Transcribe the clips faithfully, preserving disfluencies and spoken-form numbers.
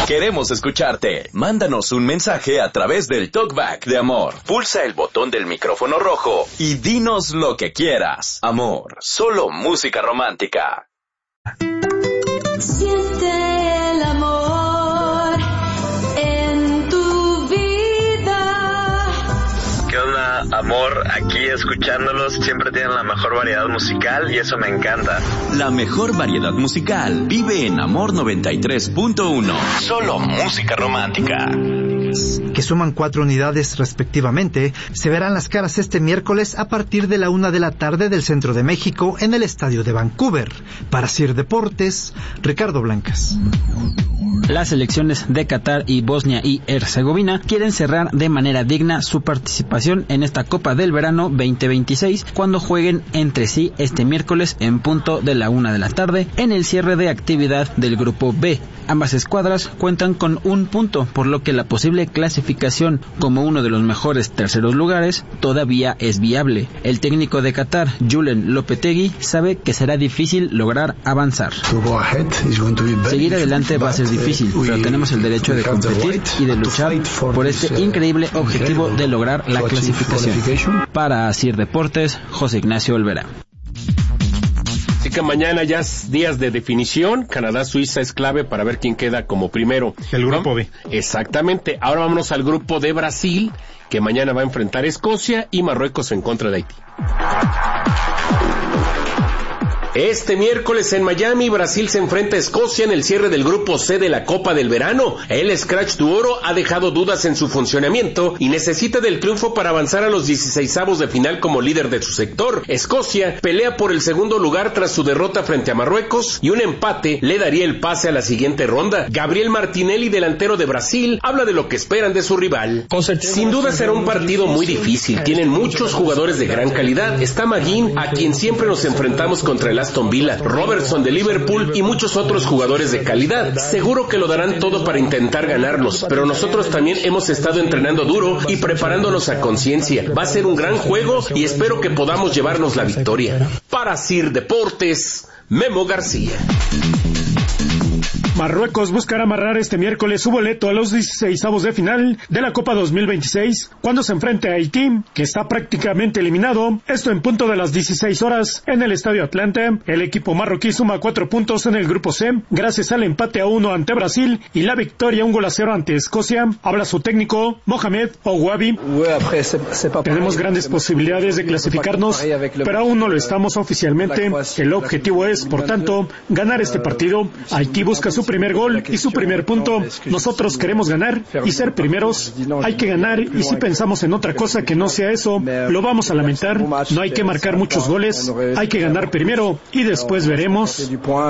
Queremos escucharte. Mándanos un mensaje a través del Talkback de Amor. Pulsa el botón del micrófono rojo y dinos lo que quieras. Amor, solo música romántica. Siente el amor en tu vida. ¿Qué onda, amor? Aquí escuchándolos, siempre tienen la mejor variedad musical y eso me encanta. La mejor variedad musical vive en Amor noventa y tres punto uno. Solo música romántica. Que suman cuatro unidades respectivamente, se verán las caras este miércoles a partir de la una de la tarde del centro de México en el estadio de Vancouver. Para Sir Deportes, Ricardo Blancas. Las selecciones de Qatar y Bosnia y Herzegovina quieren cerrar de manera digna su participación en esta Copa del Verano veinte veintiséis cuando jueguen entre sí este miércoles en punto de la una de la tarde en el cierre de actividad del Grupo B. Ambas escuadras cuentan con un punto, por lo que la posible clasificación como uno de los mejores terceros lugares todavía es viable. El técnico de Qatar, Julen Lopetegui, sabe que será difícil lograr avanzar. Seguir adelante va a ser difícil, pero tenemos el derecho de competir y de luchar por este increíble objetivo de lograr la clasificación. Para Asir Deportes, José Ignacio Olvera. Así que mañana ya es días de definición. Canadá-Suiza es clave para ver quién queda como primero. El grupo B. Exactamente. Ahora vámonos al grupo de Brasil, que mañana va a enfrentar a Escocia y Marruecos en contra de Haití. Este miércoles en Miami, Brasil se enfrenta a Escocia en el cierre del grupo C de la Copa del Verano. El Scratch du Oro ha dejado dudas en su funcionamiento y necesita del triunfo para avanzar a los dieciseisavos de final como líder de su sector. Escocia pelea por el segundo lugar tras su derrota frente a Marruecos y un empate le daría el pase a la siguiente ronda. Gabriel Martinelli, delantero de Brasil, habla de lo que esperan de su rival. Sin duda será un partido muy difícil. Tienen muchos jugadores de gran calidad. Está Maguín, a quien siempre nos enfrentamos contra el Aston Villa, Robertson de Liverpool y muchos otros jugadores de calidad. Seguro que lo darán todo para intentar ganarnos, pero nosotros también hemos estado entrenando duro y preparándonos a conciencia. Va a ser un gran juego y espero que podamos llevarnos la victoria. Para Sir Deportes, Memo García. Marruecos buscará amarrar este miércoles su boleto a los dieciseisavos de final de la Copa dos mil veintiséis cuando se enfrente a Haití, que está prácticamente eliminado. Esto en punto de las dieciséis horas en el Estadio Atlante. El equipo marroquí suma cuatro puntos en el grupo C gracias al empate a uno ante Brasil y la victoria un gol a cero ante Escocia. Habla su técnico Mohamed Ouabi. Tenemos grandes posibilidades de clasificarnos, pero aún no lo estamos oficialmente. El objetivo es, por tanto, ganar este partido. Haití busca su primer gol y su primer punto. Nosotros queremos ganar y ser primeros. Hay que ganar y si pensamos en otra cosa que no sea eso, lo vamos a lamentar. No hay que marcar muchos goles. Hay que ganar primero y después veremos.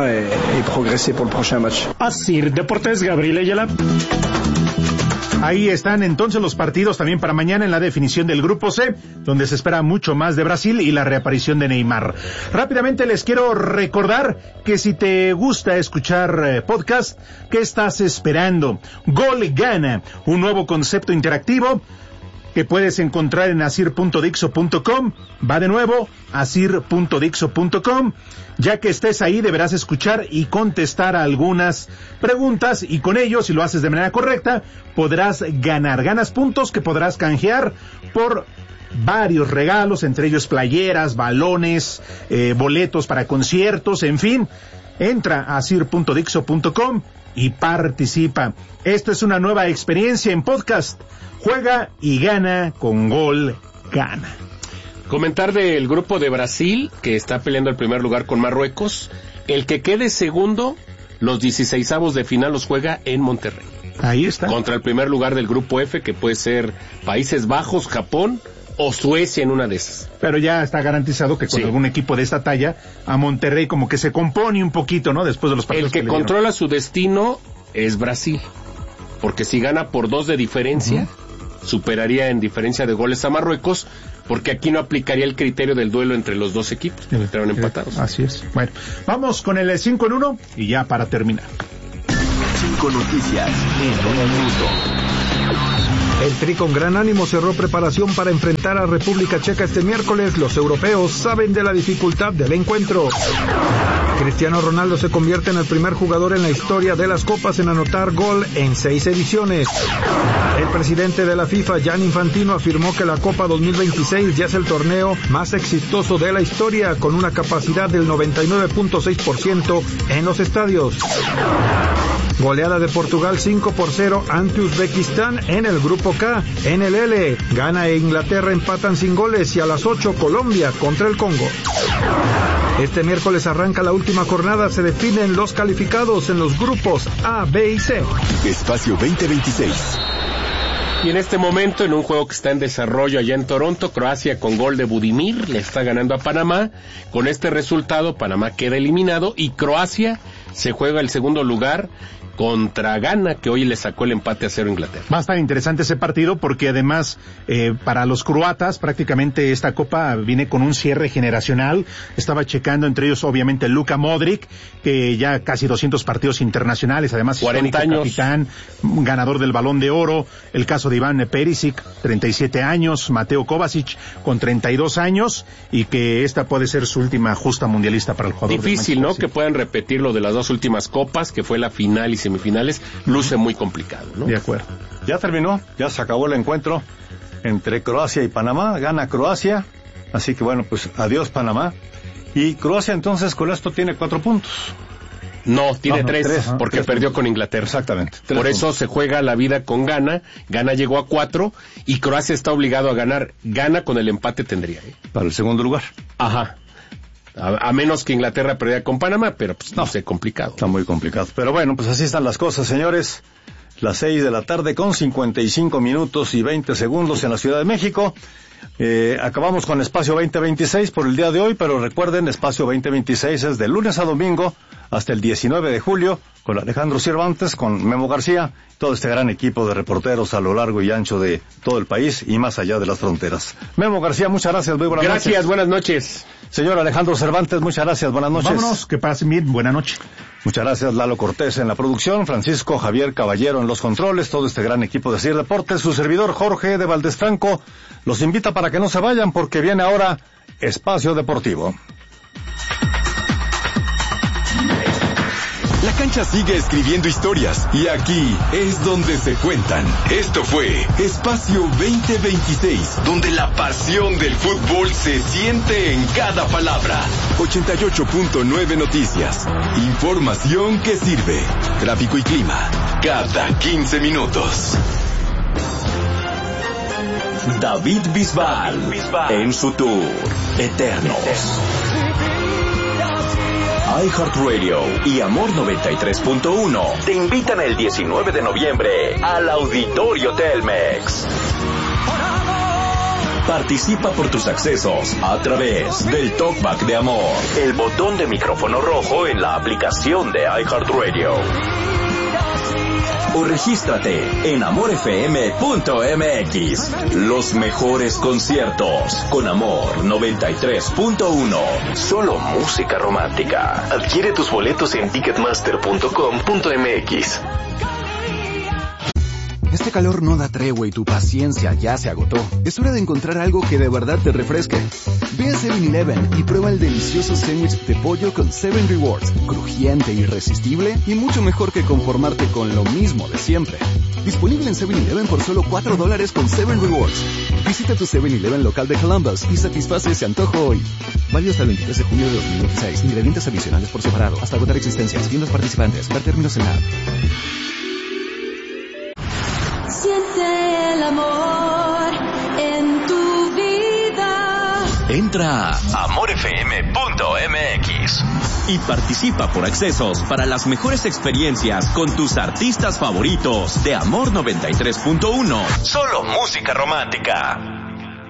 Así, Deportes, Gabriel Ayala. Ahí están entonces los partidos también para mañana en la definición del Grupo C, donde se espera mucho más de Brasil y la reaparición de Neymar. Rápidamente les quiero recordar que si te gusta escuchar eh, podcast, ¿qué estás esperando? Gol Gana, un nuevo concepto interactivo que puedes encontrar en asir punto dixo punto com. Va de nuevo, asir punto dixo punto com. Ya que estés ahí, deberás escuchar y contestar a algunas preguntas y con ello, si lo haces de manera correcta, podrás ganar. Ganas puntos que podrás canjear por varios regalos, entre ellos playeras, balones, eh, boletos para conciertos, en fin. Entra a asir punto dixo punto com y participa. Esto es una nueva experiencia en podcast. Juega y gana con Gol Gana. Comentar del grupo de Brasil, que está peleando el primer lugar con Marruecos. El que quede segundo, los dieciseisavos de final los juega en Monterrey. Ahí está. Contra el primer lugar del grupo F, que puede ser Países Bajos, Japón o Suecia en una de esas. Pero ya está garantizado que con sí. algún equipo de esta talla, a Monterrey como que se compone un poquito, ¿no? Después de los partidos. El que, que controla su destino es Brasil, porque si gana por dos de diferencia, uh-huh. superaría en diferencia de goles a Marruecos, porque aquí no aplicaría el criterio del duelo entre los dos equipos, que estaban empatados. Así es. Bueno, vamos con el cinco en uno y ya para terminar. Cinco noticias en un minuto. El Tri con gran ánimo cerró preparación para enfrentar a República Checa este miércoles. Los europeos saben de la dificultad del encuentro. Cristiano Ronaldo se convierte en el primer jugador en la historia de las copas en anotar gol en seis ediciones. El presidente de la FIFA, Gianni Infantino, afirmó que la Copa dos mil veintiséis ya es el torneo más exitoso de la historia, con una capacidad del noventa y nueve punto seis por ciento en los estadios. Goleada de Portugal cinco por cero ante Uzbekistán en el Grupo K. En el L, Ghana e Inglaterra empatan sin goles y a las ocho Colombia contra el Congo. Este miércoles arranca la última jornada, se definen los calificados en los grupos A, B y C. Espacio veinte veintiséis. Y en este momento, en un juego que está en desarrollo allá en Toronto, Croacia con gol de Budimir le está ganando a Panamá. Con este resultado, Panamá queda eliminado y Croacia se juega el segundo lugar contra Ghana, que hoy le sacó el empate a cero a Inglaterra. Va a estar interesante ese partido porque además eh, para los croatas prácticamente esta copa viene con un cierre generacional. Estaba checando entre ellos obviamente Luka Modric, que ya casi doscientos partidos internacionales, además cuarenta años, capitán, ganador del Balón de Oro. El caso de Iván Perisic, treinta y siete años, Mateo Kovacic con treinta y dos años, y que esta puede ser su última justa mundialista para el jugador. Difícil, ¿no? Que puedan repetir lo de las dos últimas copas, que fue la final y semifinales, luce muy complicado, ¿no? De acuerdo. Ya terminó, ya se acabó el encuentro entre Croacia y Panamá, gana Croacia, así que bueno, pues adiós Panamá, y Croacia entonces con esto tiene cuatro puntos. No, tiene no, tres, tres, porque tres perdió puntos. con Inglaterra. Exactamente. Por puntos. eso se juega la vida con Ghana, Ghana llegó a cuatro, y Croacia está obligado a ganar, Ghana con el empate tendría, ¿eh? Para el segundo lugar. Ajá. A, a menos que Inglaterra perdiera con Panamá, pero pues no, no sé, complicado. Está muy complicado. Pero bueno, pues así están las cosas, señores. Las seis de la tarde con cincuenta y cinco minutos y veinte segundos en la Ciudad de México. Eh, acabamos con Espacio veinte veintiséis por el día de hoy, pero recuerden, Espacio veinte veintiséis es de lunes a domingo hasta el diecinueve de julio, con Alejandro Cervantes, con Memo García, todo este gran equipo de reporteros a lo largo y ancho de todo el país y más allá de las fronteras. Memo García, muchas gracias, muy buenas gracias, noches. Gracias, buenas noches. Señor Alejandro Cervantes, muchas gracias, buenas noches. Vámonos, que pasen bien, buena noche. Muchas gracias, Lalo Cortés en la producción, Francisco Javier Caballero en los controles, todo este gran equipo de C I R Deportes, su servidor Jorge de Valdés Franco, los invita para que no se vayan porque viene ahora Espacio Deportivo. La cancha sigue escribiendo historias y aquí es donde se cuentan. Esto fue Espacio veinte veintiséis, donde la pasión del fútbol se siente en cada palabra. ochenta y ocho punto nueve Noticias. Información que sirve. Tráfico y clima cada quince minutos. David Bisbal, en su tour Eternos. iHeartRadio y Amor noventa y tres punto uno te invitan el diecinueve de noviembre al Auditorio Telmex. Participa por tus accesos a través del Talkback de Amor, el botón de micrófono rojo en la aplicación de iHeartRadio. O regístrate en amor f m punto m x. Los mejores conciertos con Amor noventa y tres punto uno. Solo música romántica. Adquiere tus boletos en ticketmaster punto com punto m x. Este calor no da tregua y tu paciencia ya se agotó. Es hora de encontrar algo que de verdad te refresque. Ve a seven eleven y prueba el delicioso sándwich de pollo con seven Rewards. Crujiente, irresistible y mucho mejor que conformarte con lo mismo de siempre. Disponible en seven eleven por solo cuatro dólares con seven Rewards. Visita tu seven eleven local de Columbus y satisface ese antojo hoy. Válido hasta el veintitrés de junio de dos mil veintiséis. Ingredientes adicionales por separado. Hasta agotar existencias. Tiendas participantes. Ver términos en la app. Siente el amor en tu vida. Entra a amor f m punto m x y participa por accesos para las mejores experiencias con tus artistas favoritos de Amor noventa y tres punto uno. Solo música romántica.